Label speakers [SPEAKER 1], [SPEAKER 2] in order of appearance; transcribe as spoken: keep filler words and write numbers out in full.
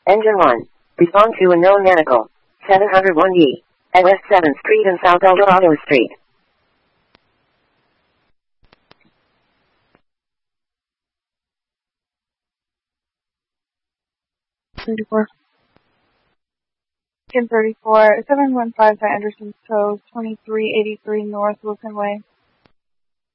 [SPEAKER 1] Engine one. Respond to a known medical. seven oh one D. At West seventh Street and South Eldorado Street.
[SPEAKER 2] thirty-four.
[SPEAKER 3] Kim thirty-four, seven one five by Anderson's Cove, twenty-three eighty-three North Wilson Way.